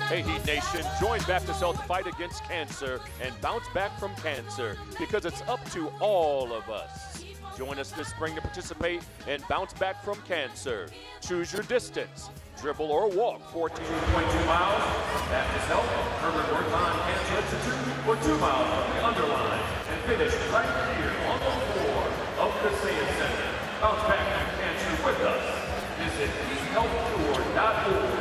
Hey, Heat Nation, join Baptist Health to fight against cancer and bounce back from cancer, because it's up to all of us. Join us this spring to participate and bounce back from cancer. Choose your distance, dribble or walk 14.2 miles from Baptist Health, Herbert Orthon Cancer Institute, or 2 miles from the underline, and finish right here on the floor of the Science Center. Bounce back from cancer with us. Visit heathealthtour.org.